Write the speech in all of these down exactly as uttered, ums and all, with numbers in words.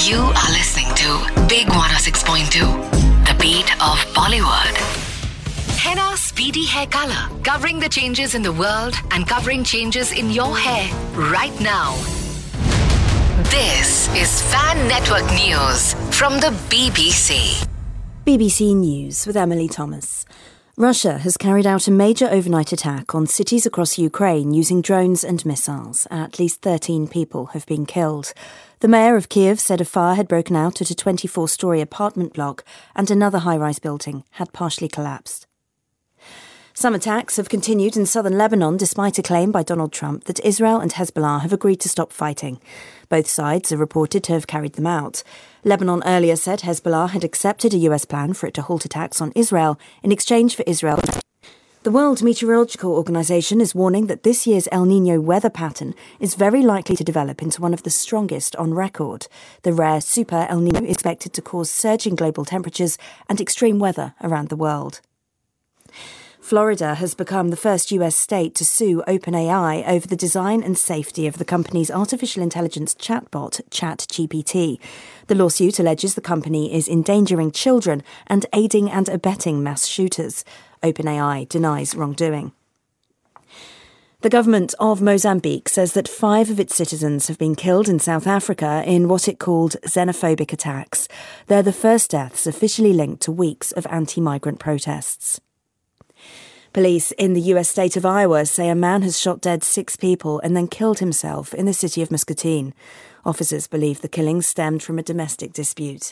You are listening to Big one oh six point two, the beat of Bollywood. Henna Speedy Hair Color, covering the changes in the world and covering changes in your hair right now. This is Fan Network News from the B B C. B B C News with Emily Thomas. Russia has carried out a major overnight attack on cities across Ukraine using drones and missiles. At least thirteen people have been killed. The mayor of Kiev said a fire had broken out at a twenty-four-storey apartment block and another high-rise building had partially collapsed. Some attacks have continued in southern Lebanon despite a claim by Donald Trump that Israel and Hezbollah have agreed to stop fighting. Both sides are reported to have carried them out. Lebanon earlier said Hezbollah had accepted a U S plan for it to halt attacks on Israel in exchange for Israel. The World Meteorological Organization is warning that this year's El Niño weather pattern is very likely to develop into one of the strongest on record. The rare Super El Niño is expected to cause surging global temperatures and extreme weather around the world. Florida has become the first U S state to sue OpenAI over the design and safety of the company's artificial intelligence chatbot, ChatGPT. The lawsuit alleges the company is endangering children and aiding and abetting mass shooters. OpenAI denies wrongdoing. The government of Mozambique says that five of its citizens have been killed in South Africa in what it called xenophobic attacks. They're the first deaths officially linked to weeks of anti-migrant protests. Police in the U S state of Iowa say a man has shot dead six people and then killed himself in the city of Muscatine. Officers believe the killing stemmed from a domestic dispute.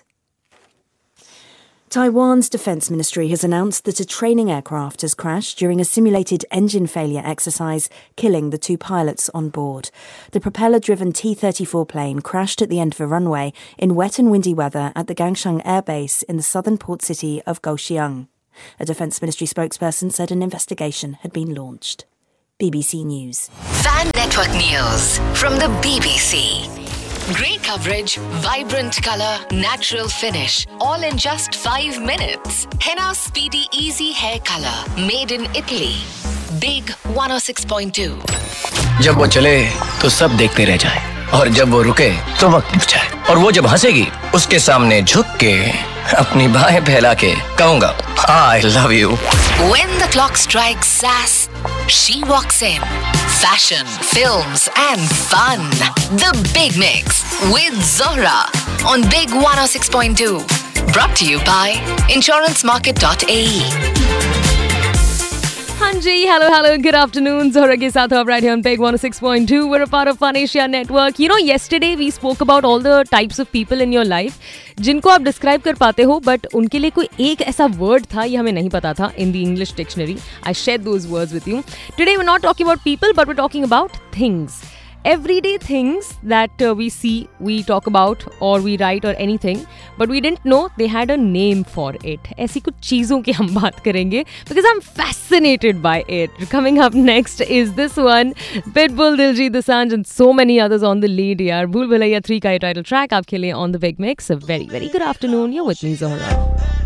Taiwan's defense ministry has announced that a training aircraft has crashed during a simulated engine failure exercise, killing the two pilots on board. The propeller-driven T thirty-four plane crashed at the end of a runway in wet and windy weather at the Gangshan Air Base in the southern port city of Kaohsiung. A Defence Ministry spokesperson said an investigation had been launched. B B C News. Fan Network News from the B B C. Great coverage, vibrant colour, natural finish, all in just five minutes. Henna Speedy Easy Hair Color, made in Italy. Big one oh six point two. जब वो चले तो सब देखते रह जाएं, और जब वो रुके तो वक्त रुक जाए, और वो जब हंसेगी उसके सामने झुक के अपनी बाहें फैला के कहूँगा I love you. When the clock strikes sass, she walks in. Fashion, films and fun. The Big Mix with Zohra on Big one oh six point two. Brought to you by insurance market dot a e. Hanji, hello, hello, good afternoon. Zohra ke saath ho right here on Big one oh six point two. We're a part of Fun Asia Network. You know, yesterday we spoke about all the types of people in your life जिनको आप describe कर पाते हो, but उनके लिए कोई एक ऐसा वर्ड था, ये हमें नहीं पता था in the English dictionary. I shared those words with you. Today we're not talking about people, but we're talking about things. Everyday things that uh, we see, we talk about or we write or anything, but we didn't know they had a name for it. ऐसी कुछ चीज़ों की हम बात करेंगे because I'm fascinated by it. Coming up next is this one, Pitbull, Diljit Dosanjh and so many others on the lead यार. भूल Bhulaiyaa three का ये title track आपके लिए on the Big Mix. A very very good afternoon. You're with me, Zohra.